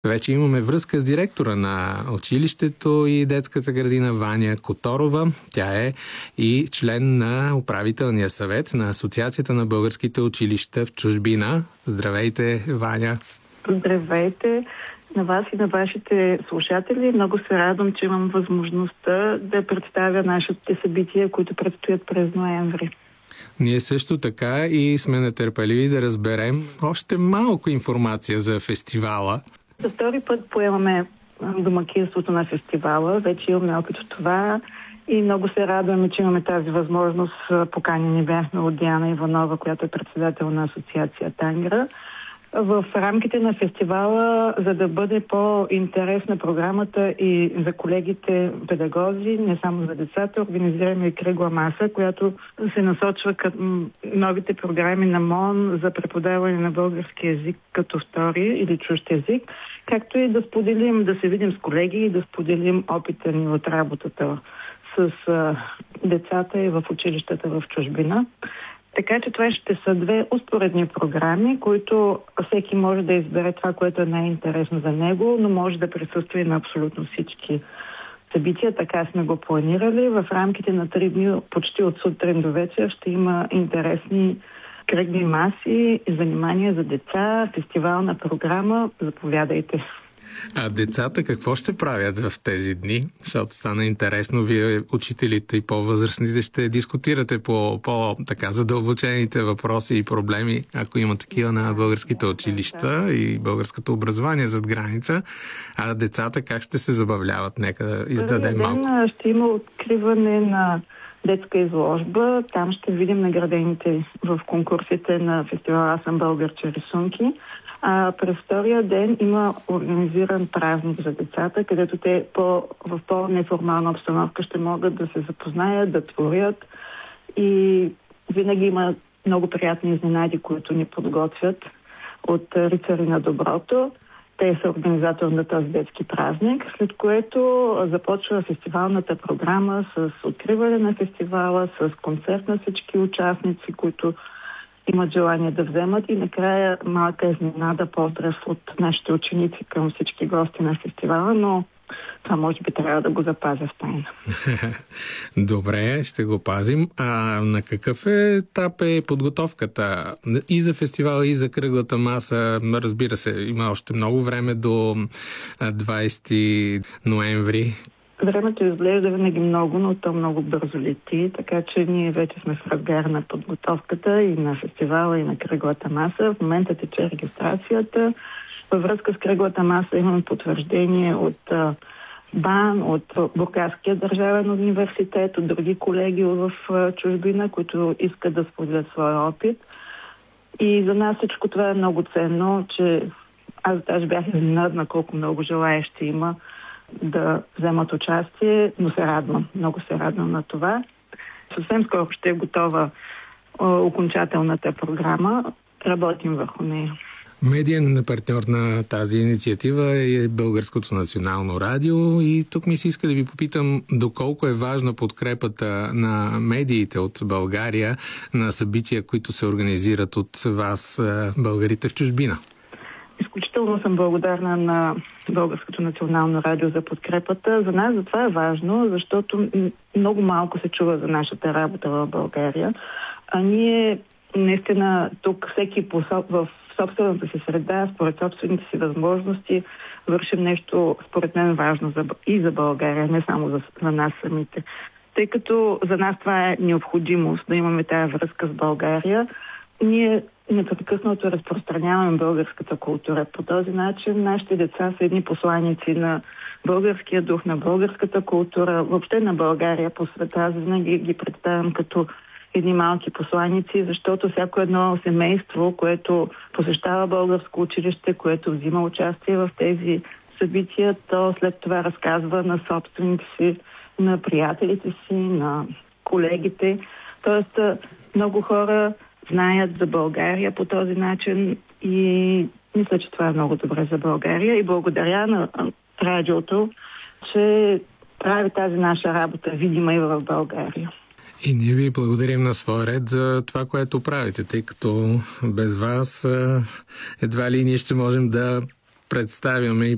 Вече имаме връзка с директора на училището и детската градина Ваня Которова. Тя е и член на управителния съвет на Асоциацията на българските училища в чужбина. Здравейте, Ваня! Здравейте на вас и на вашите слушатели. Много се радвам, че имам възможността да представя нашите събития, които предстоят през ноември. Ние също така и сме нетърпеливи да разберем още малко информация за фестивала. За втори път поемаме домакинството на фестивала. Вече имаме опит от това и много се радваме, че имаме тази възможност. Поканени бяхме от Диана Иванова, която е председател на Асоциация Тангра. В рамките на фестивала, за да бъде по-интересна програмата и за колегите педагози, не само за децата, организираме и кръгла маса, която се насочва към новите програми на МОН за преподаване на български език като втори или чужд език, както и да споделим, да се видим с колеги и да споделим опита ни от работата с децата и в училищата в чужбина. Така че това ще са две успоредни програми, които всеки може да избере това, което е най-интересно за него, но може да присъства и на абсолютно всички събития. Така сме го планирали. В рамките на 3 дни, почти от сутрин до вечер, ще има интересни кръгли маси, занимания за деца, фестивална програма. Заповядайте. А децата какво ще правят в тези дни? Защото стана интересно, вие, учителите и по-възрастните, ще дискутирате по така задълбочените въпроси и проблеми, ако има такива на българските училища и българското образование зад граница. А децата как ще се забавляват? Нека да издадем малко. Ще има откриване на детска изложба. Там ще видим наградените в конкурсите на фестивала Аз съм българче рисунки. А през втория ден има организиран празник за децата, където те в по-неформална обстановка ще могат да се запознаят, да творят и винаги има много приятни изненади, които ни подготвят от рицари на доброто. Те са организатор на този детски празник, след което започва фестивалната програма с откриване на фестивала, с концерт на всички участници, които имат желание да вземат и накрая малка изненада, поздрав от нашите ученици към всички гости на фестивала, но това може би трябва да го запазя в тайна. Добре, ще го пазим. А на какъв етап е подготовката и за фестивала, и за кръглата маса? Разбира се, има още много време до 20 ноември. Времето изглежда винаги много, но то много бързо лети, така че ние вече сме в разгар на подготовката и на фестивала, и на кръглата маса. В момента тече регистрацията. Във връзка с кръглата маса имаме потвърждение от БАН, от Бургаския държавен университет, от други колеги в чужбина, които искат да споделят своя опит. И за нас всичко това е много ценно, че аз даже бях изненадана колко много желаещи има да вземат участие, но се радвам. Много се радвам на това. Съвсем скоро ще е готова окончателната програма. Работим върху нея. Медиен партньор на тази инициатива е Българското национално радио и тук ми се иска да ви попитам доколко е важна подкрепата на медиите от България на събития, които се организират от вас, българите в чужбина. Изключително съм благодарна на Българското национално радио за подкрепата. За нас за това е важно, защото много малко се чува за нашата работа в България. А ние наистина тук всеки в собствената си среда, според собствените си възможности, вършим нещо според мен важно и за България, не само за нас самите. Тъй като за нас това е необходимост да имаме тази връзка с България, ние непрекъснато разпространяваме българската култура. По този начин нашите деца са едни посланици на българския дух, на българската култура, въобще на България по света. Аз винаги ги представям като едни малки посланици, защото всяко едно семейство, което посещава българско училище, което взима участие в тези събития, то след това разказва на собствените си, на приятелите си, на колегите. Тоест много хора знаят за България по този начин и мисля, че това е много добре за България и благодаря на радиото, че прави тази наша работа видима и в България. И ние ви благодарим на своя ред за това, което правите, тъй като без вас едва ли ние ще можем да представяме и